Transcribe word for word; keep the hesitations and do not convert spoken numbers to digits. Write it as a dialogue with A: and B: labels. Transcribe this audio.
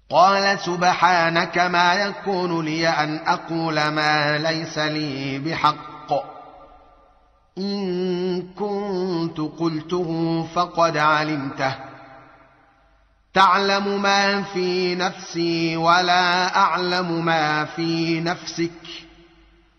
A: قال سبحانك ما يكون لي أن أقول ما ليس لي بحق، إن كنت قلته فقد علمته، تعلم ما في نفسي ولا أعلم ما في نفسك،